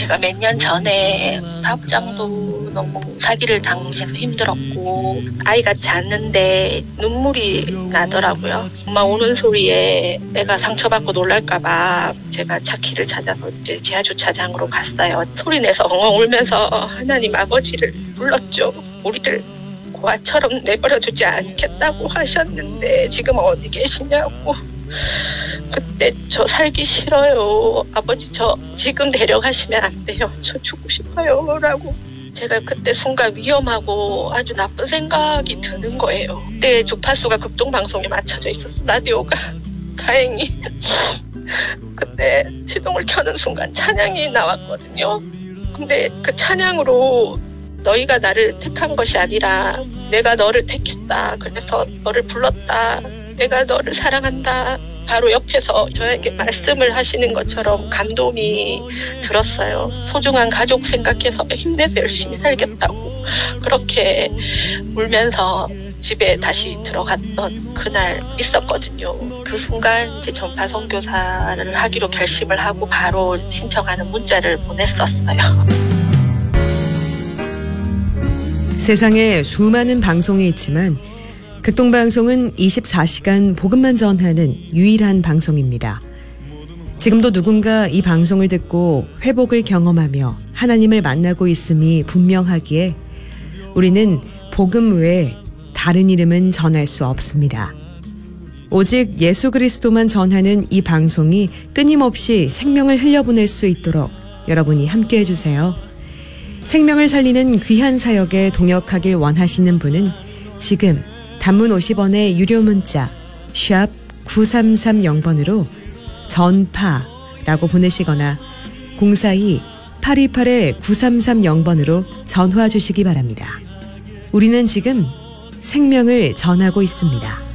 제가 몇 년 전에 사업장도 너무 사기를 당해서 힘들었고 아이 같지 않는데 눈물이 나더라고요. 엄마 우는 소리에 애가 상처받고 놀랄까봐 제가 차키를 찾아서 이제 지하주차장으로 갔어요. 소리내서 엉엉 울면서 하나님 아버지를 불렀죠. 우리를 고아처럼 내버려두지 않겠다고 하셨는데 지금 어디 계시냐고. 그때 저 살기 싫어요. 아버지 저 지금 데려가시면 안 돼요. 저 죽고 싶어요. 라고. 제가 그때 순간 위험하고 아주 나쁜 생각이 드는 거예요. 그때 주파수가 극동방송에 맞춰져 있었어. 라디오가. 다행히. 그때 시동을 켜는 순간 찬양이 나왔거든요. 근데 그 찬양으로 너희가 나를 택한 것이 아니라 내가 너를 택했다. 그래서 너를 불렀다. 내가 너를 사랑한다. 바로 옆에서 저에게 말씀을 하시는 것처럼 감동이 들었어요. 소중한 가족 생각해서 힘내서 열심히 살겠다고 그렇게 울면서 집에 다시 들어갔던 그날 있었거든요. 그 순간 이제 전파 선교사를 하기로 결심을 하고 바로 신청하는 문자를 보냈었어요. 세상에 수많은 방송이 있지만 극동방송은 24시간 복음만 전하는 유일한 방송입니다. 지금도 누군가 이 방송을 듣고 회복을 경험하며 하나님을 만나고 있음이 분명하기에 우리는 복음 외에 다른 이름은 전할 수 없습니다. 오직 예수 그리스도만 전하는 이 방송이 끊임없이 생명을 흘려보낼 수 있도록 여러분이 함께해 주세요. 생명을 살리는 귀한 사역에 동역하길 원하시는 분은 지금 단문 50원의 유료 문자 샵 9330번으로 전파라고 보내시거나 042-828-9330번으로 전화 주시기 바랍니다. 우리는 지금 생명을 전하고 있습니다.